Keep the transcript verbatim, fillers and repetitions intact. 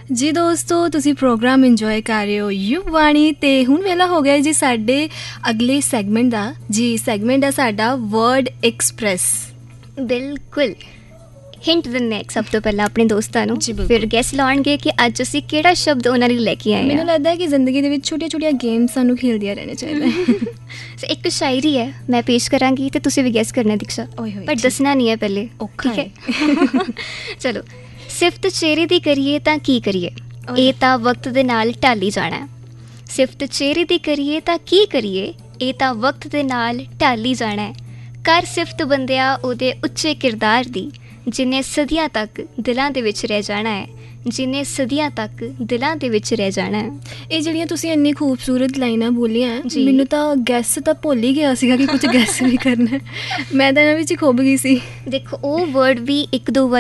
ਜੀ ਦੋਸਤੋ, ਤੁਸੀਂ ਪ੍ਰੋਗਰਾਮ ਇੰਜੋਏ ਕਰ ਰਹੇ ਹੋ ਯੁਵ ਵਾਣੀ, ਅਤੇ ਹੁਣ ਵੇਲਾ ਹੋ ਗਿਆ ਜੀ ਸਾਡੇ ਅਗਲੇ ਸੈਗਮੈਂਟ ਦਾ। ਜੀ ਸੈਗਮੈਂਟ ਹੈ ਸਾਡਾ ਵਰਡ ਐਕਸਪ੍ਰੈਸ। ਬਿਲਕੁਲ। ਹਿੰਟ ਦਿੰਦੇ ਹਾਂ ਸਭ ਤੋਂ ਪਹਿਲਾਂ ਆਪਣੇ ਦੋਸਤਾਂ ਨੂੰ, ਫਿਰ ਗੈਸ ਲਾਉਣਗੇ ਕਿ ਅੱਜ ਅਸੀਂ ਕਿਹੜਾ ਸ਼ਬਦ ਉਹਨਾਂ ਲਈ ਲੈ ਕੇ ਆਏ ਹਾਂ। ਮੈਨੂੰ ਲੱਗਦਾ ਹੈ ਕਿ ਜ਼ਿੰਦਗੀ ਦੇ ਵਿੱਚ ਛੋਟੀਆਂ ਛੋਟੀਆਂ ਗੇਮਸ ਸਾਨੂੰ ਖੇਡਦੀਆਂ ਰਹਿਣਾ ਚਾਹੀਦਾ। ਇੱਕ ਸ਼ਾਇਰੀ ਹੈ, ਮੈਂ ਪੇਸ਼ ਕਰਾਂਗੀ ਅਤੇ ਤੁਸੀਂ ਵੀ ਗੈਸ ਕਰਨਾ ਦੀਕਸ਼ਾ, ਪਰ ਦੱਸਣਾ ਨਹੀਂ ਹੈ ਪਹਿਲੇ, ਠੀਕ ਹੈ? ਚਲੋ। ਸਿਫਤ ਚਿਹਰੇ ਦੀ ਕਰੀਏ ਤਾਂ ਕੀ ਕਰੀਏ, ਇਹ ਤਾਂ ਵਕਤ ਦੇ ਨਾਲ ਢਾਲੀ ਜਾਣਾ। ਸਿਫਤ ਚਿਹਰੇ ਦੀ ਕਰੀਏ ਤਾਂ ਕੀ ਕਰੀਏ, ਇਹ ਤਾਂ ਵਕਤ ਦੇ ਨਾਲ ਢਾਲੀ ਜਾਣਾ। ਕਰ ਸਿਫਤ ਬੰਦਿਆ ਉਹਦੇ ਉੱਚੇ ਕਿਰਦਾਰ ਦੀ, ਜਿਹਨੇ ਸਦੀਆਂ ਤੱਕ ਦਿਲਾਂ ਦੇ ਵਿੱਚ ਰਹਿ ਜਾਣਾ ਹੈ, ਜਿਹਨੇ ਸਦੀਆਂ ਤੱਕ ਦਿਲਾਂ ਦੇ ਵਿੱਚ ਰਹਿ ਜਾਣਾ ਹੈ। ਇਹ ਜਿਹੜੀਆਂ ਤੁਸੀਂ ਇੰਨੀ ਖੂਬਸੂਰਤ ਲਾਈਨਾਂ ਬੋਲੀਆਂ, ਮੈਨੂੰ ਤਾਂ ਗੈਸ ਤਾਂ ਭੁੱਲ ਹੀ ਗਿਆ ਸੀਗਾ ਕਿ ਕੁਝ ਗੈਸ ਵੀ ਕਰਨਾ। ਮੈਂ ਤਾਂ ਇਹਨਾਂ ਵਿੱਚ ਹੀ ਖੁੱਭ ਗਈ ਸੀ। ਦੇਖੋ, ਉਹ ਵਰਡ ਵੀ ਇੱਕ ਦੋ ਵਾਰ